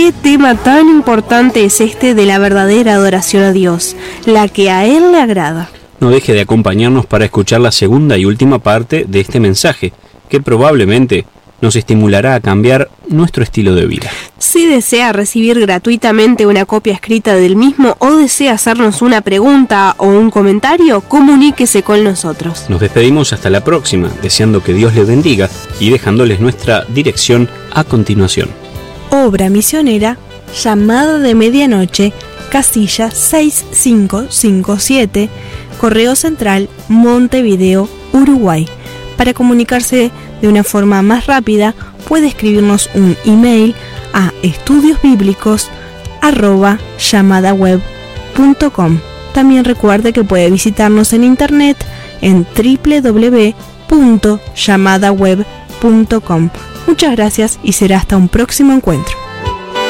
qué tema tan importante es este de la verdadera adoración a Dios, la que a Él le agrada. No deje de acompañarnos para escuchar la segunda y última parte de este mensaje, que probablemente nos estimulará a cambiar nuestro estilo de vida. Si desea recibir gratuitamente una copia escrita del mismo o desea hacernos una pregunta o un comentario, comuníquese con nosotros. Nos despedimos hasta la próxima, deseando que Dios les bendiga y dejándoles nuestra dirección a continuación. Obra misionera, Llamada de Medianoche, casilla 6557, Correo Central, Montevideo, Uruguay. Para comunicarse de una forma más rápida, puede escribirnos un email a estudiosbiblicos@llamadaweb.com. También recuerde que puede visitarnos en internet en www.llamadaweb.com. Muchas gracias y será hasta un próximo encuentro.